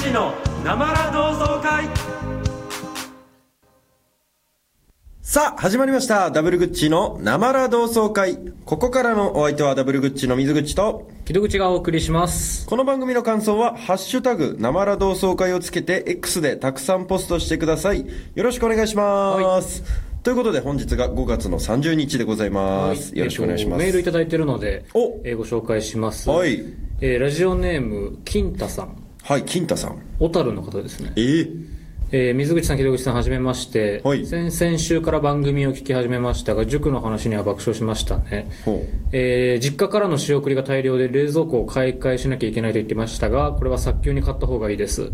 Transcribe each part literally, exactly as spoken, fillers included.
チのなまら同窓会。 さあ始まりました、ダブルグッチのなまら同窓会。ここからのお相手はダブルグッチの水口と木戸口がお送りします。 この番組の感想はハッシュタグなまら同窓会をつけて X でたくさんポストしてください。よろしくお願いします、はい、ということで本日がごがつのさんじゅうにちでございます、はい、よろしくお願いします。 メールいただいているのでお、 えー、ご紹介します、 はい。 えー、ラジオネーム金太さん。 はい、金太さん、 小樽の方ですね。 えーえー、水口さん、木戸口さん、はじめまして、 はい、 先々週から番組を聞き始めましたが、塾の話には爆笑しましたね。えー、実家からの仕送りが大量で冷蔵庫を買い替えしなきゃいけないと言ってましたが、これは早急に買った方がいいです、うん、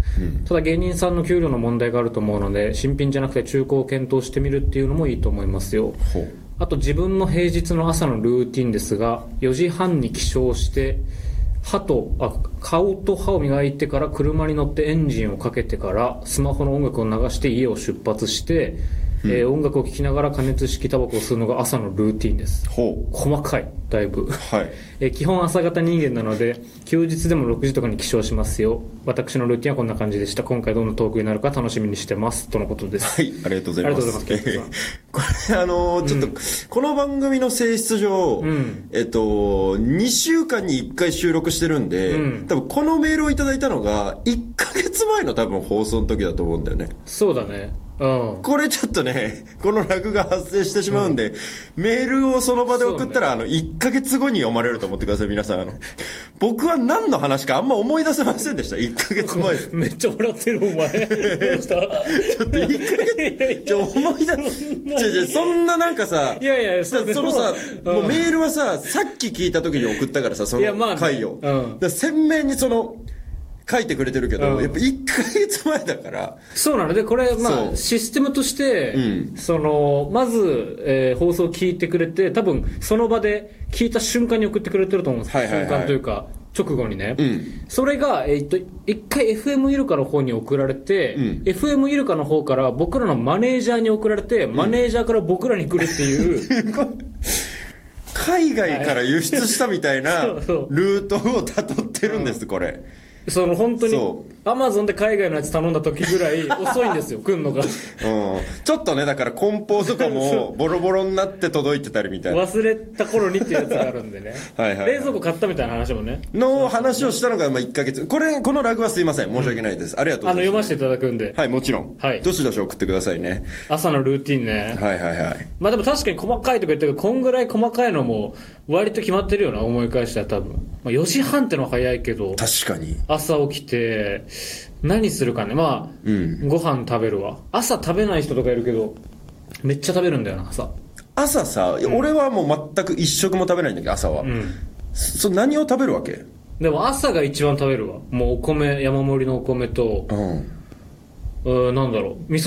ただ芸人さんの給料の問題があると思うので、新品じゃなくて中古を検討してみるっていうのもいいと思いますよ。あと自分の平日の朝のルーティンですが、よじはんに起床して歯とあ顔と歯を磨いてから車に乗ってエンジンをかけてからスマホの音楽を流して家を出発して、うん、えー、音楽を聴きながら加熱式タバコを吸うのが朝のルーティンです。ほう、細かい、だいぶ、はい。えー、基本朝方人間なので休日でもろくじとかに起床しますよ。私のルーティンはこんな感じでした。今回どんなトークになるか楽しみにしてますとのことです。 はい、ありがとうございます。ありがとうございます。 えー、 これあのー、ちょっと、うん、この番組の性質上、うん、えっとにしゅうかんにいっかい収録してるんで、うん、多分このメールをいただいたのがいっかげつまえの多分放送の時だと思うんだよね。 そうだね。うん、 これちょっとね、このラグが発生してしまうんで、うん、メールをその場で送ったら、ね、あのいっかげつごに読まれると思ってください。皆さん、あの僕は何の話かあんま思い出せませんでした。いっかげつまえめっちゃ笑ってるお前どうしたちょっといっかげつちょ思い出ちょちょそんななんかさ、 いやいや、 そのさ、うん、もうメールはさ、さっき聞いた時に送ったからさ、その回を、 いや、まあね、うん、 だ鮮明にその書いてくれてるけど、うん、やっぱいっかげつまえだから。 そうなので、これ、まあ、システムとして、うん、その、まず、えー、放送を聞いてくれて、多分、その場で聞いた瞬間に送ってくれてると思うんです、はいはいはい、瞬間というか、直後にね。うん、それが、えー、っと、一回 エフエム イルカの方に送られて、うん、エフエム イルカの方から僕らのマネージャーに送られて、うん、マネージャーから僕らに来るっていう、 海外から輸出したみたいなルートをたどってるんです、これ。 その本当にアマゾンで海外のやつ頼んだ時ぐらい遅いんですよ来んのが、うん、 ちょっとね、だから梱包とかもボロボロになって届いてたりみたいな、 忘れた頃にっていうやつがあるんでねはいはい、はい、冷蔵庫買ったみたいな話もねの話をしたのがまあいっかげつ。これこのラグはすいません、申し訳ないです、うん、ありがとうございます。 あの読ませていただくんで、 はい、もちろん、はい、どしどし送ってくださいね。 朝のルーティンね。 はいはいはい。 まあでも確かに細かいとか言ったけど、こんぐらい細かいのも割と決まってるよな、思い返したら。多分、まあ、よじはんってのは早いけど、 確かに朝起きて何するかね。まあ、うん、ご飯食べるわ。朝食べない人とかいるけどめっちゃ食べるんだよな、朝。 朝さ、うん、俺はもう全く一食も食べないんだけど、朝は、うん、そ何を食べるわけ？ でも朝が一番食べるわ。もうお米、山盛りのお米と、うん、うーなんだろう、味噌